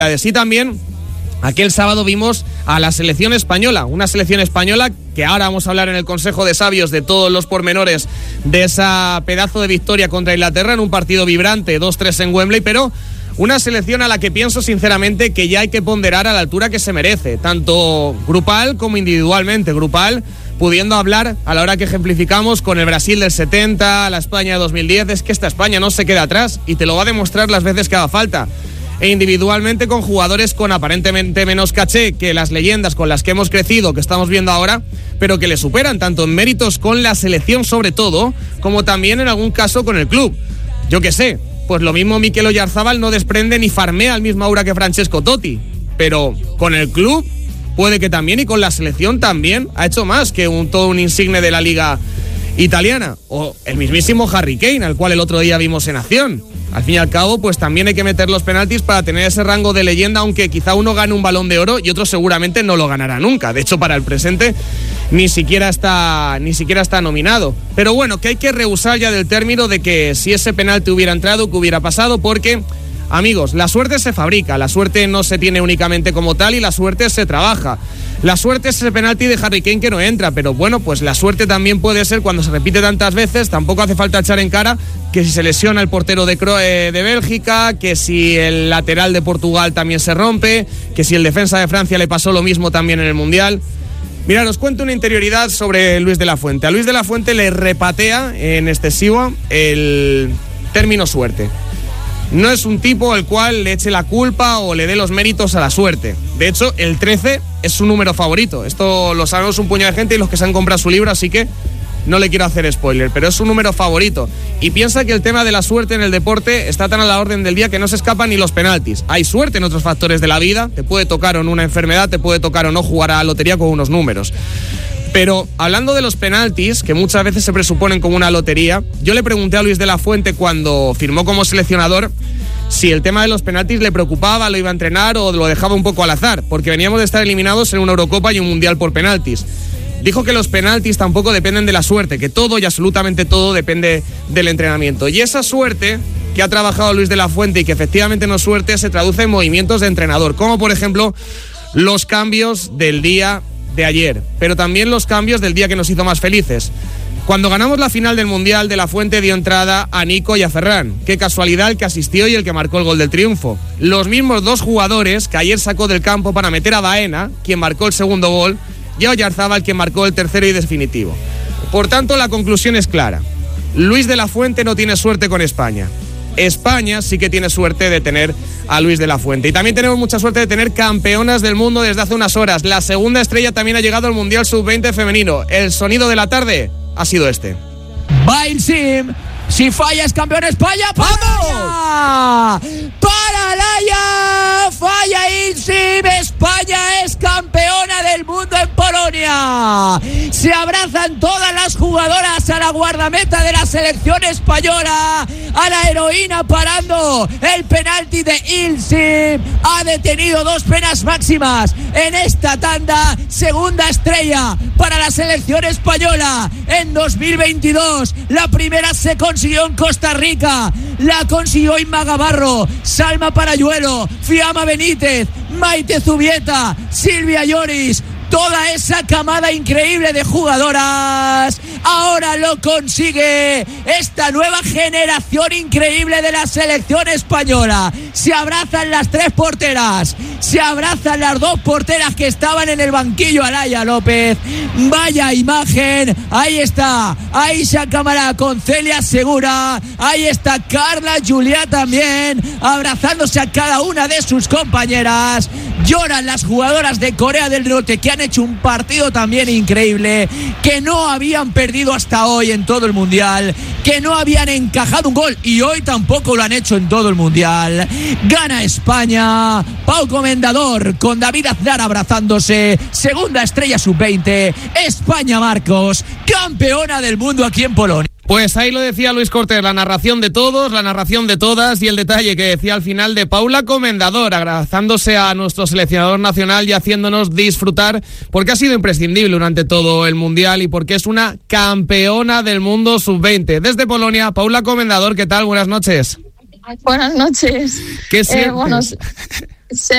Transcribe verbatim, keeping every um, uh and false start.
Sí, también aquel sábado vimos a la selección española, una selección española que ahora vamos a hablar en el Consejo de Sabios de todos los pormenores de esa pedazo de victoria contra Inglaterra en un partido vibrante, dos tres en Wembley, pero una selección a la que pienso sinceramente que ya hay que ponderar a la altura que se merece, tanto grupal como individualmente. Grupal, pudiendo hablar a la hora que ejemplificamos con el Brasil del setenta, la España de dos mil diez, es que esta España no se queda atrás y te lo va a demostrar las veces que haga falta. E individualmente con jugadores con aparentemente menos caché que las leyendas con las que hemos crecido, que estamos viendo ahora, pero que le superan tanto en méritos con la selección sobre todo, como también en algún caso con el club. Yo qué sé, pues lo mismo Mikel Oyarzabal no desprende ni farmea al mismo aura que Francesco Totti, pero con el club puede que también, y con la selección también ha hecho más que un, todo un insigne de la liga italiana, o el mismísimo Harry Kane, al cual el otro día vimos en acción. Al fin y al cabo, pues también hay que meter los penaltis para tener ese rango de leyenda, aunque quizá uno gane un Balón de Oro y otro seguramente no lo ganará nunca. De hecho, para el presente ni siquiera está ni siquiera está nominado. Pero bueno, que hay que rehusar ya del término de que si ese penalti hubiera entrado, que hubiera pasado, porque, amigos, la suerte se fabrica, la suerte no se tiene únicamente como tal y la suerte se trabaja. La suerte es ese penalti de Harry Kane que no entra, pero bueno, pues la suerte también puede ser cuando se repite tantas veces. Tampoco hace falta echar en cara que si se lesiona el portero de, Cro- eh, de Bélgica, que si el lateral de Portugal también se rompe, que si el defensa de Francia le pasó lo mismo también en el Mundial. Mirad, os cuento una interioridad sobre Luis de la Fuente. A Luis de la Fuente le repatea en excesivo el término suerte. No es un tipo al cual le eche la culpa o le dé los méritos a la suerte. De hecho, el trece es su número favorito. Esto lo sabemos un puñado de gente y los que se han comprado su libro, así que no le quiero hacer spoiler, pero es su número favorito. Y piensa que el tema de la suerte en el deporte está tan a la orden del día que no se escapan ni los penaltis. Hay suerte en otros factores de la vida, te puede tocar o no una enfermedad, te puede tocar o no jugar a la lotería con unos números. Pero hablando de los penaltis, que muchas veces se presuponen como una lotería, yo le pregunté a Luis de la Fuente cuando firmó como seleccionador si el tema de los penaltis le preocupaba, lo iba a entrenar o lo dejaba un poco al azar, porque veníamos de estar eliminados en una Eurocopa y un Mundial por penaltis. Dijo que los penaltis tampoco dependen de la suerte, que todo y absolutamente todo depende del entrenamiento. Y esa suerte que ha trabajado Luis de la Fuente y que efectivamente no es suerte, se traduce en movimientos de entrenador, como por ejemplo los cambios del día de ayer, pero también los cambios del día que nos hizo más felices. Cuando ganamos la final del Mundial, de la Fuente dio entrada a Nico y a Ferran. Qué casualidad el que asistió y el que marcó el gol del triunfo. Los mismos dos jugadores que ayer sacó del campo para meter a Baena, quien marcó el segundo gol, y a Oyarzabal, quien marcó el tercero y definitivo. Por tanto, la conclusión es clara. Luis de la Fuente no tiene suerte con España. España sí que tiene suerte de tener a Luis de la Fuente. Y también tenemos mucha suerte de tener campeonas del mundo desde hace unas horas. La segunda estrella también ha llegado al Mundial sub veinte femenino. El sonido de la tarde ha sido este. Bailsim, si falla es campeón España. ¡Vamos! ¡Para Laia! Falla Ilsim, España es campeona del mundo en Polonia. Se abrazan todas las jugadoras a la guardameta de la selección española, a la heroína parando el penalti de Ilsim. Ha detenido dos penas máximas en esta tanda. Segunda estrella para la selección española en dos mil veintidós. La primera se consiguió en Costa Rica, la consiguió Inma Gavarro, Salma Parayuelo, Fiamma Benítez, Maite Zubieta, Silvia Lloris. Toda esa camada increíble de jugadoras ahora lo consigue esta nueva generación increíble de la selección española. Se abrazan las tres porteras, se abrazan las dos porteras que estaban en el banquillo. Alaia López, vaya imagen. Ahí está Aisha Camara con Celia Segura, ahí está Carla Juliá también abrazándose a cada una de sus compañeras. Lloran las jugadoras de Corea del Norte, que han hecho un partido también increíble, que no habían perdido hasta hoy en todo el Mundial, que no habían encajado un gol y hoy tampoco lo han hecho en todo el Mundial. Gana España. Pau Comendador con David Aznar abrazándose. Segunda estrella sub veinte. España Marcos, campeona del mundo aquí en Polonia. Pues ahí lo decía Luis Cortés, la narración de todos, la narración de todas y el detalle que decía al final de Paula Comendador, abrazándose a nuestro seleccionador nacional y haciéndonos disfrutar, porque ha sido imprescindible durante todo el Mundial y porque es una campeona del mundo sub veinte. Desde Polonia, Paula Comendador, ¿qué tal? Buenas noches. Buenas noches. ¿Qué sientes? Eh, bueno, se